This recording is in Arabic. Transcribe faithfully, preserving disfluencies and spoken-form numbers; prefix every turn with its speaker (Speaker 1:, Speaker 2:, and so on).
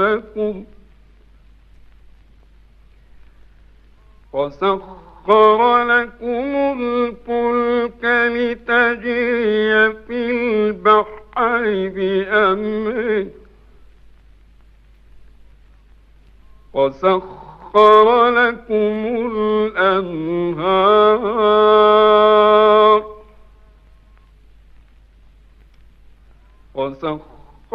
Speaker 1: لكم وسخر لكم الفلك لتجري في البحر بأمره وسخر لكم الأنهار وسخر